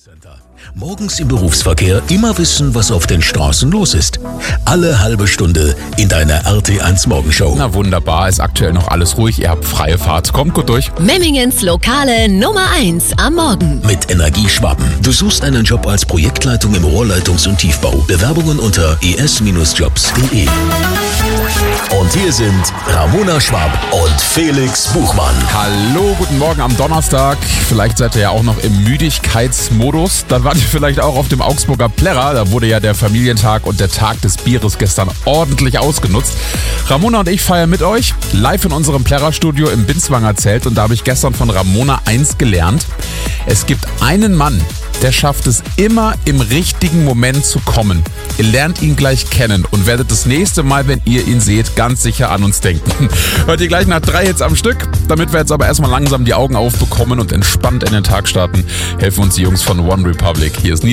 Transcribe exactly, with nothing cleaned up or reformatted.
Morgens im Berufsverkehr immer wissen, was auf den Straßen los ist. Alle halbe Stunde in deiner R T eins Morgenshow. Na wunderbar, ist aktuell noch alles ruhig, ihr habt freie Fahrt. Kommt gut durch. Memmingens lokale Nummer eins am Morgen. Mit Energieschwaben. Du suchst einen Job als Projektleitung im Rohrleitungs- und Tiefbau. Bewerbungen unter e s jobs punkt de. Und hier sind Ramona Schwab und Felix Buchmann. Hallo, guten Morgen am Donnerstag. Vielleicht seid ihr ja auch noch im Müdigkeitsmodus. Dann wart ihr vielleicht auch auf dem Augsburger Plärrer. Da wurde ja der Familientag und der Tag des Bieres gestern ordentlich ausgenutzt. Ramona und ich feiern mit euch live in unserem Plärrer-Studio im Binswanger Zelt. Und da habe ich gestern von Ramona eins gelernt. Es gibt einen Mann, der schafft es immer im richtigen Moment zu kommen. Ihr lernt ihn gleich kennen und werdet das nächste Mal, wenn ihr ihn seht, ganz sicher an uns denken. Hört ihr gleich nach drei Hits am Stück. Damit wir jetzt aber erstmal langsam die Augen aufbekommen und entspannt in den Tag starten, helfen uns die Jungs von One Republic. Hier ist Nina.